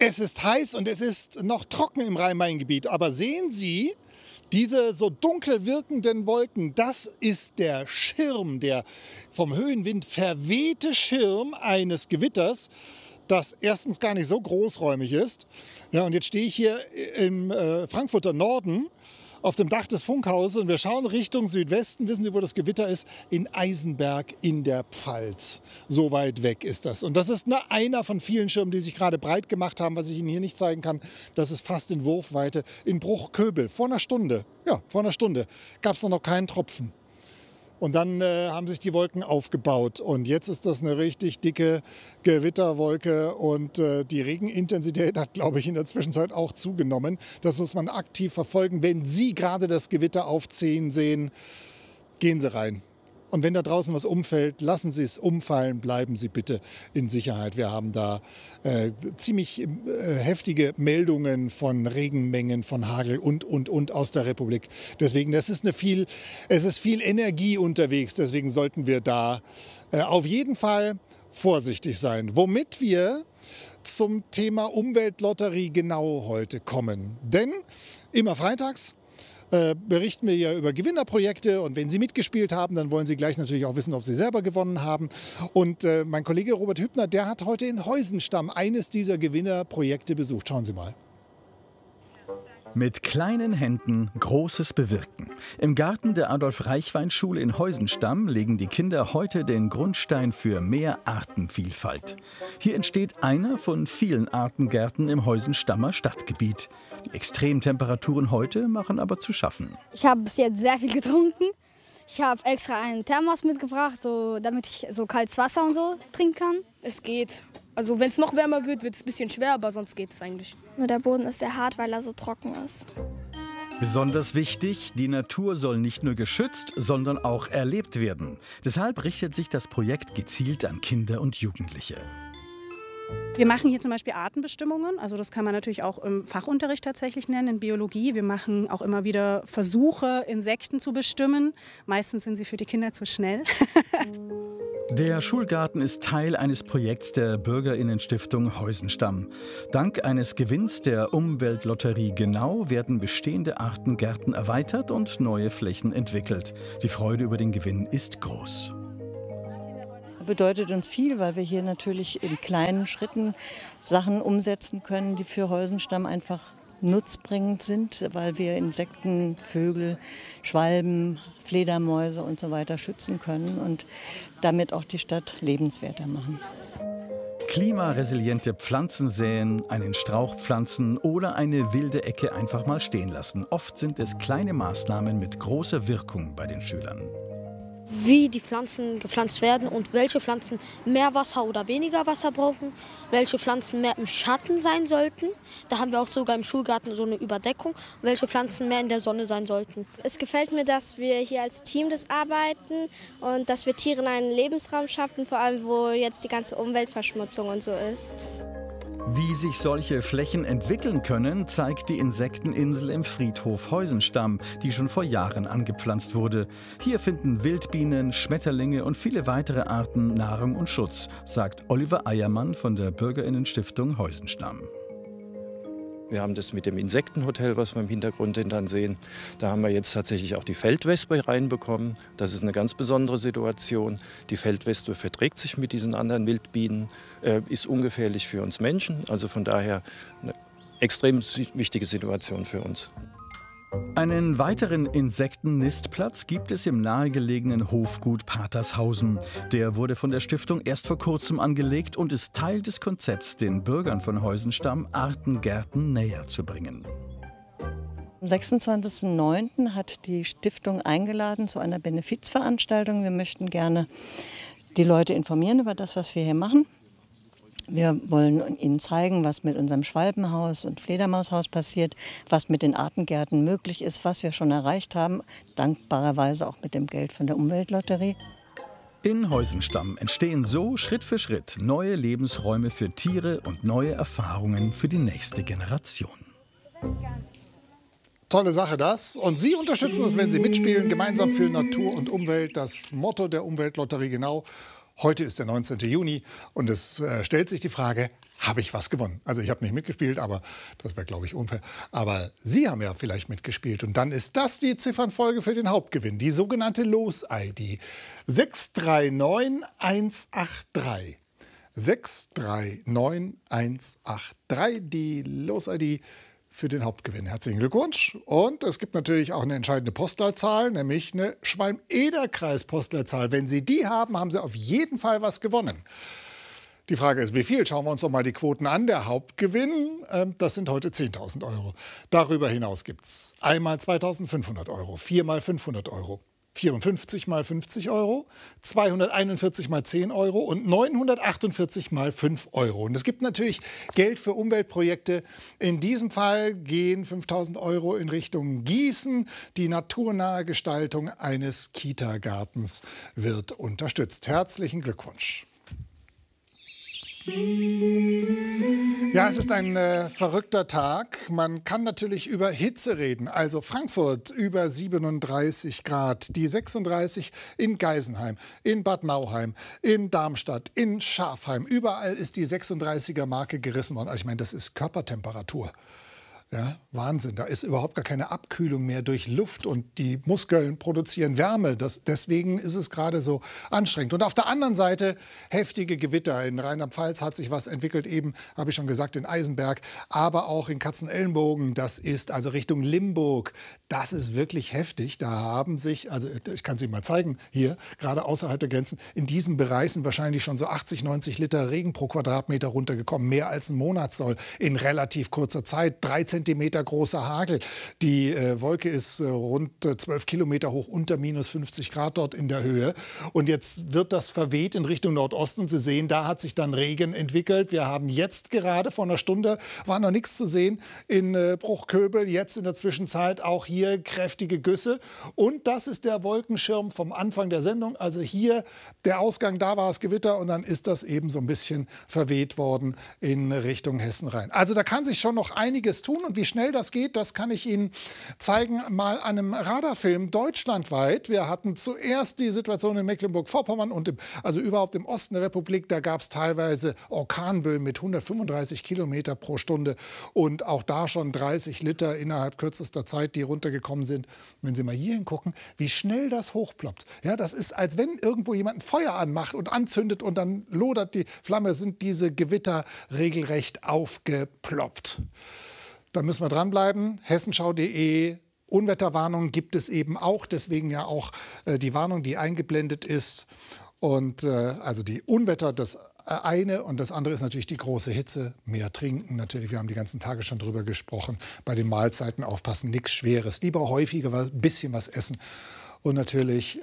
Es ist heiß und es ist noch trocken im Rhein-Main-Gebiet. Aber sehen Sie diese so dunkel wirkenden Wolken? Das ist der Schirm, der vom Höhenwind verwehte Schirm eines Gewitters, das erstens gar nicht so großräumig ist. Ja, und jetzt stehe ich hier im Frankfurter Norden auf dem Dach des Funkhauses und wir schauen Richtung Südwesten. Wissen Sie, wo das Gewitter ist? In Eisenberg in der Pfalz. So weit weg ist das. Und das ist nur einer von vielen Schirmen, die sich gerade breit gemacht haben, was ich Ihnen hier nicht zeigen kann. Das ist fast in Wurfweite in Bruchköbel. Vor einer Stunde gab es noch keinen Tropfen. Und dann haben sich die Wolken aufgebaut. Und jetzt ist das eine richtig dicke Gewitterwolke. Und die Regenintensität hat, glaube ich, in der Zwischenzeit auch zugenommen. Das muss man aktiv verfolgen. Wenn Sie gerade das Gewitter aufziehen sehen, gehen Sie rein. Und wenn da draußen was umfällt, lassen Sie es umfallen, bleiben Sie bitte in Sicherheit. Wir haben da ziemlich heftige Meldungen von Regenmengen, von Hagel und aus der Republik. Deswegen, es ist viel Energie unterwegs. Deswegen sollten wir da auf jeden Fall vorsichtig sein. Womit wir zum Thema Umweltlotterie genau heute kommen. Denn immer freitags berichten wir ja über Gewinnerprojekte und wenn Sie mitgespielt haben, dann wollen Sie gleich natürlich auch wissen, ob Sie selber gewonnen haben. Und mein Kollege Robert Hübner, der hat heute in Heusenstamm eines dieser Gewinnerprojekte besucht. Schauen Sie mal. Mit kleinen Händen Großes bewirken. Im Garten der Adolf-Reichwein-Schule in Heusenstamm legen die Kinder heute den Grundstein für mehr Artenvielfalt. Hier entsteht einer von vielen Artengärten im Heusenstammer Stadtgebiet. Die Extremtemperaturen heute machen aber zu schaffen. Ich habe bis jetzt sehr viel getrunken. Ich habe extra einen Thermos mitgebracht, damit ich so kaltes Wasser und so trinken kann. Es geht. Also wenn es noch wärmer wird, wird es ein bisschen schwer, aber sonst geht es eigentlich. Nur der Boden ist sehr hart, weil er so trocken ist. Besonders wichtig, die Natur soll nicht nur geschützt, sondern auch erlebt werden. Deshalb richtet sich das Projekt gezielt an Kinder und Jugendliche. Wir machen hier zum Beispiel Artenbestimmungen, also das kann man natürlich auch im Fachunterricht tatsächlich nennen, in Biologie. Wir machen auch immer wieder Versuche, Insekten zu bestimmen. Meistens sind sie für die Kinder zu schnell. Der Schulgarten ist Teil eines Projekts der BürgerInnen-Stiftung Heusenstamm. Dank eines Gewinns der Umweltlotterie Genau werden bestehende Artengärten erweitert und neue Flächen entwickelt. Die Freude über den Gewinn ist groß. Bedeutet uns viel, weil wir hier natürlich in kleinen Schritten Sachen umsetzen können, die für Heusenstamm einfach nutzbringend sind, weil wir Insekten, Vögel, Schwalben, Fledermäuse und so weiter schützen können und damit auch die Stadt lebenswerter machen. Klimaresiliente Pflanzen säen, einen Strauch pflanzen oder eine wilde Ecke einfach mal stehen lassen. Oft sind es kleine Maßnahmen mit großer Wirkung bei den Schülern. Wie die Pflanzen gepflanzt werden und welche Pflanzen mehr Wasser oder weniger Wasser brauchen, welche Pflanzen mehr im Schatten sein sollten. Da haben wir auch sogar im Schulgarten so eine Überdeckung, welche Pflanzen mehr in der Sonne sein sollten. Es gefällt mir, dass wir hier als Team das arbeiten und dass wir Tieren einen Lebensraum schaffen, vor allem wo jetzt die ganze Umweltverschmutzung und so ist. Wie sich solche Flächen entwickeln können, zeigt die Insekteninsel im Friedhof Heusenstamm, die schon vor Jahren angepflanzt wurde. Hier finden Wildbienen, Schmetterlinge und viele weitere Arten Nahrung und Schutz, sagt Oliver Eiermann von der BürgerInnen-Stiftung Heusenstamm. Wir haben das mit dem Insektenhotel, was wir im Hintergrund dann sehen. Da haben wir jetzt tatsächlich auch die Feldwespe reinbekommen. Das ist eine ganz besondere Situation. Die Feldwespe verträgt sich mit diesen anderen Wildbienen, ist ungefährlich für uns Menschen. Also von daher eine extrem wichtige Situation für uns. Einen weiteren Insektennistplatz gibt es im nahegelegenen Hofgut Patershausen. Der wurde von der Stiftung erst vor kurzem angelegt und ist Teil des Konzepts, den Bürgern von Heusenstamm Artengärten näher zu bringen. Am 26.09. hat die Stiftung eingeladen zu einer Benefizveranstaltung. Wir möchten gerne die Leute informieren über das, was wir hier machen. Wir wollen Ihnen zeigen, was mit unserem Schwalbenhaus und Fledermaushaus passiert, was mit den Artengärten möglich ist, was wir schon erreicht haben, dankbarerweise auch mit dem Geld von der Umweltlotterie. In Heusenstamm entstehen so Schritt für Schritt neue Lebensräume für Tiere und neue Erfahrungen für die nächste Generation. Tolle Sache das. Und Sie unterstützen es, wenn Sie mitspielen. Gemeinsam für Natur und Umwelt, das Motto der Umweltlotterie Genau. Heute ist der 19. Juni und es stellt sich die Frage, habe ich was gewonnen? Also ich habe nicht mitgespielt, aber das wäre, glaube ich, unfair. Aber Sie haben ja vielleicht mitgespielt und dann ist das die Ziffernfolge für den Hauptgewinn, die sogenannte Los-ID. 639183. 639183, die Los-ID für den Hauptgewinn. Herzlichen Glückwunsch. Und es gibt natürlich auch eine entscheidende Postleitzahl, nämlich eine Schwalm-Eder-Kreis-Postleitzahl. Wenn Sie die haben, haben Sie auf jeden Fall was gewonnen. Die Frage ist, wie viel? Schauen wir uns doch mal die Quoten an. Der Hauptgewinn, das sind heute 10.000 Euro. Darüber hinaus gibt es einmal 2.500 Euro, viermal 500 Euro, 54 mal 50 Euro, 241 mal 10 Euro und 948 mal 5 Euro. Und es gibt natürlich Geld für Umweltprojekte. In diesem Fall gehen 5.000 Euro in Richtung Gießen. Die naturnahe Gestaltung eines Kitagartens wird unterstützt. Herzlichen Glückwunsch. Ja, es ist ein verrückter Tag. Man kann natürlich über Hitze reden. Also Frankfurt über 37 Grad, die 36 in Geisenheim, in Bad Nauheim, in Darmstadt, in Schafheim. Überall ist die 36er-Marke gerissen worden. Also ich meine, das ist Körpertemperatur. Ja, Wahnsinn, da ist überhaupt gar keine Abkühlung mehr durch Luft und die Muskeln produzieren Wärme. Deswegen ist es gerade so anstrengend. Und auf der anderen Seite heftige Gewitter. In Rheinland-Pfalz hat sich was entwickelt, eben, habe ich schon gesagt, in Eisenberg, aber auch in Katzenelnbogen. Das ist also Richtung Limburg. Das ist wirklich heftig. Da haben sich, also ich kann es Ihnen mal zeigen, hier, gerade außerhalb der Grenzen, in diesem Bereich sind wahrscheinlich schon so 80, 90 Liter Regen pro Quadratmeter runtergekommen. Mehr als ein Monatssoll in relativ kurzer Zeit. 3 Zentimeter großer Hagel. Die Wolke ist rund 12 Kilometer hoch, unter minus 50 Grad dort in der Höhe. Und jetzt wird das verweht in Richtung Nordosten. Und Sie sehen, da hat sich dann Regen entwickelt. Wir haben jetzt gerade vor einer Stunde, war noch nichts zu sehen, in Bruchköbel. Jetzt in der Zwischenzeit auch hier kräftige Güsse. Und das ist der Wolkenschirm vom Anfang der Sendung. Also hier der Ausgang, da war es Gewitter und dann ist das eben so ein bisschen verweht worden in Richtung Hessen rein. Also da kann sich schon noch einiges tun. Und wie schnell das geht, das kann ich Ihnen zeigen, mal an einem Radarfilm deutschlandweit. Wir hatten zuerst die Situation in Mecklenburg-Vorpommern und also überhaupt im Osten der Republik. Da gab es teilweise Orkanböen mit 135 Kilometer pro Stunde und auch da schon 30 Liter innerhalb kürzester Zeit, die runtergekommen sind. Wenn Sie mal hier hingucken, wie schnell das hochploppt. Ja, das ist, als wenn irgendwo jemand ein Feuer anmacht und anzündet und dann lodert die Flamme, sind diese Gewitter regelrecht aufgeploppt. Da müssen wir dranbleiben. Hessenschau.de. Unwetterwarnung gibt es eben auch. Deswegen ja auch die Warnung, die eingeblendet ist. Und also die Unwetter, das eine. Und das andere ist natürlich die große Hitze. Mehr trinken natürlich. Wir haben die ganzen Tage schon drüber gesprochen. Bei den Mahlzeiten aufpassen. Nichts Schweres. Lieber häufiger ein bisschen was essen. Und natürlich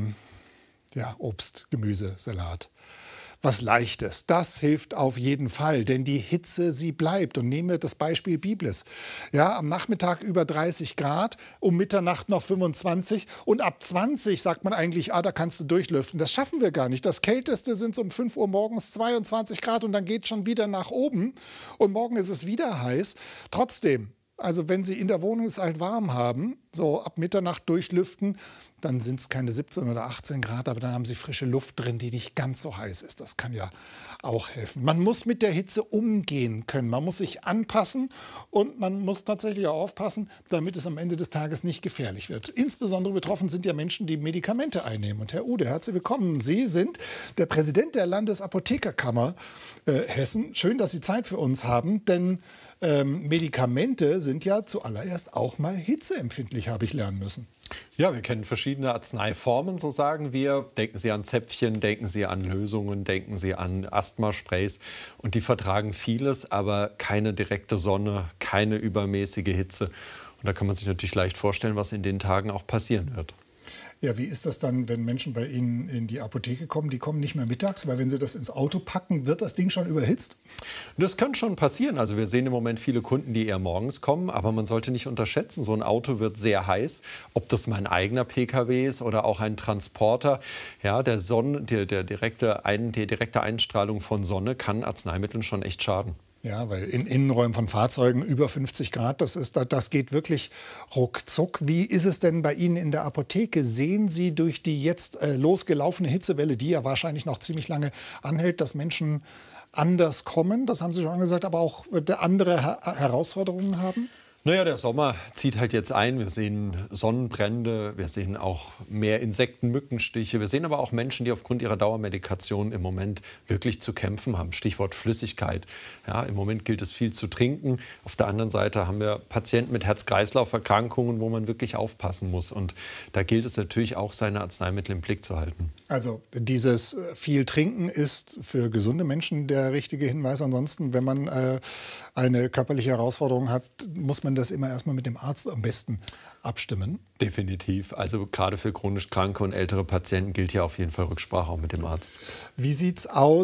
ja, Obst, Gemüse, Salat. Was Leichtes. Das hilft auf jeden Fall, denn die Hitze, sie bleibt. Und nehmen wir das Beispiel Biblis. Ja, am Nachmittag über 30 Grad, um Mitternacht noch 25 und ab 20 sagt man eigentlich, da kannst du durchlüften. Das schaffen wir gar nicht. Das Kälteste sind um 5 Uhr morgens 22 Grad und dann geht es schon wieder nach oben und morgen ist es wieder heiß. Trotzdem, also wenn Sie in der Wohnung es halt warm haben, so ab Mitternacht durchlüften, dann sind es keine 17 oder 18 Grad, aber dann haben Sie frische Luft drin, die nicht ganz so heiß ist. Das kann ja auch helfen. Man muss mit der Hitze umgehen können. Man muss sich anpassen und man muss tatsächlich auch aufpassen, damit es am Ende des Tages nicht gefährlich wird. Insbesondere betroffen sind ja Menschen, die Medikamente einnehmen. Und Herr Ude, herzlich willkommen. Sie sind der Präsident der Landesapothekerkammer Hessen. Schön, dass Sie Zeit für uns haben, denn Medikamente sind ja zuallererst auch mal hitzeempfindlich, habe ich lernen müssen. Ja, wir kennen verschiedene Arzneiformen, so sagen wir. Denken Sie an Zäpfchen, denken Sie an Lösungen, denken Sie an Asthmasprays. Und die vertragen vieles, aber keine direkte Sonne, keine übermäßige Hitze. Und da kann man sich natürlich leicht vorstellen, was in den Tagen auch passieren wird. Ja, wie ist das dann, wenn Menschen bei Ihnen in die Apotheke kommen? Die kommen nicht mehr mittags, weil wenn Sie das ins Auto packen, wird das Ding schon überhitzt? Das kann schon passieren. Also wir sehen im Moment viele Kunden, die eher morgens kommen. Aber man sollte nicht unterschätzen, so ein Auto wird sehr heiß. Ob das mein eigener PKW ist oder auch ein Transporter. Ja, die direkte Einstrahlung von Sonne kann Arzneimitteln schon echt schaden. Ja, weil in Innenräumen von Fahrzeugen über 50 Grad, das geht wirklich ruckzuck. Wie ist es denn bei Ihnen in der Apotheke? Sehen Sie durch die jetzt losgelaufene Hitzewelle, die ja wahrscheinlich noch ziemlich lange anhält, dass Menschen anders kommen? Das haben Sie schon gesagt, aber auch andere Herausforderungen haben? Naja, der Sommer zieht halt jetzt ein. Wir sehen Sonnenbrände, wir sehen auch mehr Insekten, Mückenstiche. Wir sehen aber auch Menschen, die aufgrund ihrer Dauermedikation im Moment wirklich zu kämpfen haben. Stichwort Flüssigkeit. Ja, im Moment gilt es viel zu trinken. Auf der anderen Seite haben wir Patienten mit Herz-Kreislauf-Erkrankungen, wo man wirklich aufpassen muss. Und da gilt es natürlich auch, seine Arzneimittel im Blick zu halten. Also dieses viel Trinken ist für gesunde Menschen der richtige Hinweis. Ansonsten, wenn man eine körperliche Herausforderung hat, muss man das immer erstmal mit dem Arzt am besten abstimmen. Definitiv. Also gerade für chronisch kranke und ältere Patienten gilt ja auf jeden Fall Rücksprache auch mit dem Arzt. Wie sieht's aus?